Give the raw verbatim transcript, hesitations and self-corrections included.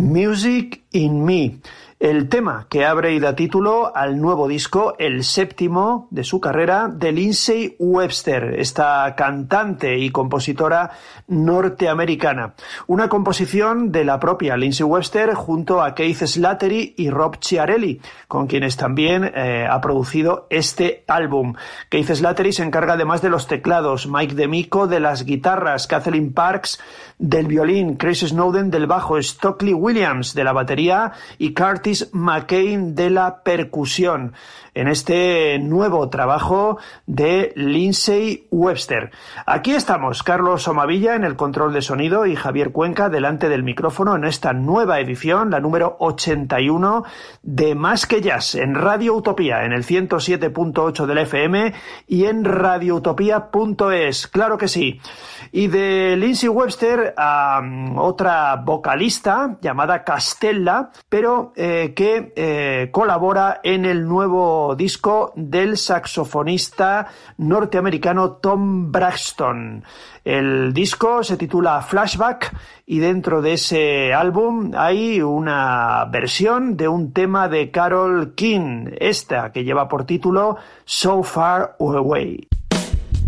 Music in Me, el tema que abre y da título al nuevo disco, el séptimo de su carrera, de Lindsey Webster, esta cantante y compositora norteamericana. Una composición de la propia Lindsey Webster junto a Keith Slattery y Rob Chiarelli, con quienes también eh, ha producido este álbum. Keith Slattery se encarga además de los teclados, Mike DeMico de las guitarras, Kathleen Parks del violín, Chris Snowden del bajo, Stockley Williams de la batería y Curtis McCain de la percusión, en este nuevo trabajo de Lindsey Webster. Aquí estamos, Carlos Somavilla en el control de sonido y Javier Cuenca delante del micrófono en esta nueva edición, la número ochenta y uno de Más que Jazz, en Radio Utopía, en el ciento siete punto ocho del F M y en radio utopía punto es, claro que sí. Y de Lindsey Webster a um, otra vocalista llamada Castella, pero eh, que eh, colabora en el nuevo disco del saxofonista norteamericano Tom Braxton. El disco se titula Flashback y dentro de ese álbum hay una versión de un tema de Carole King, esta que lleva por título So Far Away.